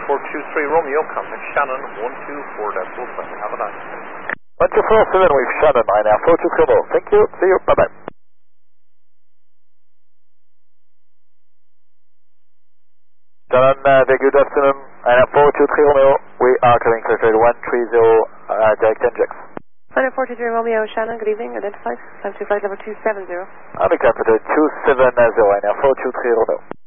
423 Romeo, contact Shannon 124.7. Have a nice day. 1247 with Shannon, Ryanair 423 Romeo. Thank you, see you, bye bye. Shannon, very good afternoon, Ryanair 423 Romeo. We are coming to 130 direct NGX. Ryanair 423 Romeo, Shannon, good evening, identified, time to flight level 270. I'm the capital 270, Ryanair 423 Romeo.